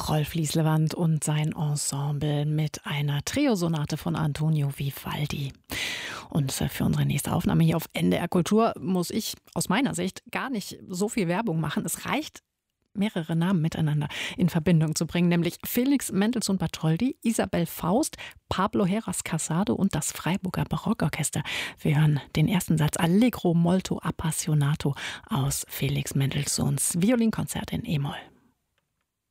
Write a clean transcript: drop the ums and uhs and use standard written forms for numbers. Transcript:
Rolf Lieslewand und sein Ensemble mit einer Triosonate von Antonio Vivaldi. Und für unsere nächste Aufnahme hier auf NDR Kultur muss ich aus meiner Sicht gar nicht so viel Werbung machen. Es reicht, mehrere Namen miteinander in Verbindung zu bringen, nämlich Felix Mendelssohn Bartholdy, Isabel Faust, Pablo Heras Casado und das Freiburger Barockorchester. Wir hören den ersten Satz Allegro molto appassionato aus Felix Mendelssohns Violinkonzert in E-Moll.